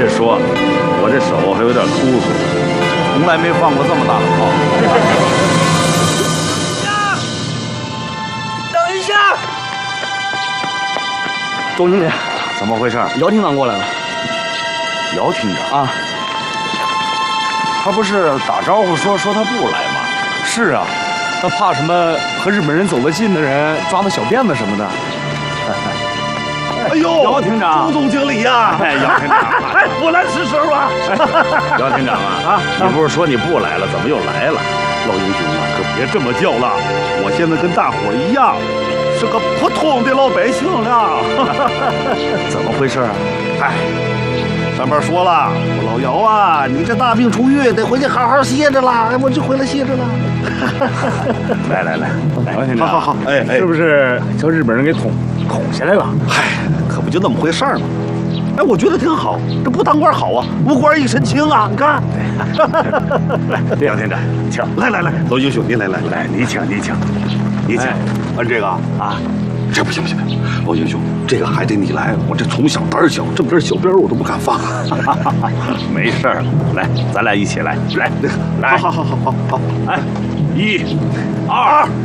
别说，我这手还有点突突，从来没放过这么大的炮。 等一下， 周经理， 怎么回事？ 姚厅长过来了。 姚厅长啊， 他不是打招呼说他不来吗？ 是啊，他怕什么和日本人走得近的人抓他小辫子什么的。 哎呦， 姚厅长， 朱总经理呀！ 哎，姚厅长， 哎，我来吃声吧。 姚厅长啊，你不是说你不来了，怎么又来了？ 老英雄啊，可别这么叫了，我现在跟大伙一样，是个普通的老百姓了。 怎么回事啊？ 哎，上面说了，我老姚啊，你这大病初愈，得回去好好歇着了。我就回来歇着了。 来， 姚厅长， 好，哎， 是不是叫日本人给捅下来了？ 嗨，可不就那么回事儿吗？哎，我觉得挺好，这不当官好啊，无官一身轻啊！你看， 来，姚厅长，请来，老英雄，您来， 你请。 按这个啊，这不行，老英雄，这个还得你来，我这从小胆小，这么点小鞭我都不敢放。 没事了，来，咱俩一起来，来， 好， 哎，1、2。